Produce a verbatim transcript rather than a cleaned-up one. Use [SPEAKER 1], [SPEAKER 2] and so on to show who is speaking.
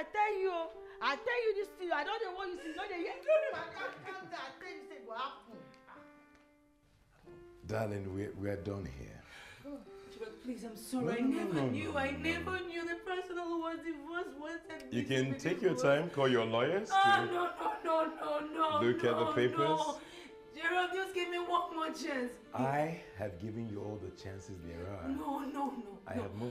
[SPEAKER 1] I tell you, I tell you this thing. I don't know what you see. Don't you hear? I can't I tell you, say what happen.
[SPEAKER 2] Darling, we we are done here.
[SPEAKER 1] Oh, please, I'm sorry.
[SPEAKER 2] No,
[SPEAKER 1] I
[SPEAKER 2] no,
[SPEAKER 1] never
[SPEAKER 2] no, no,
[SPEAKER 1] knew.
[SPEAKER 2] no,
[SPEAKER 1] I
[SPEAKER 2] no,
[SPEAKER 1] never
[SPEAKER 2] no.
[SPEAKER 1] knew the person who was divorced wanted.
[SPEAKER 2] You can take your time, call your lawyers.
[SPEAKER 1] Oh, no, no, no, no, no.
[SPEAKER 2] Look
[SPEAKER 1] no,
[SPEAKER 2] at the papers.
[SPEAKER 1] No. Jerome, just give me one more chance.
[SPEAKER 2] I have given you all the chances there are.
[SPEAKER 1] No, no, no.
[SPEAKER 2] I
[SPEAKER 1] no.
[SPEAKER 2] have moved.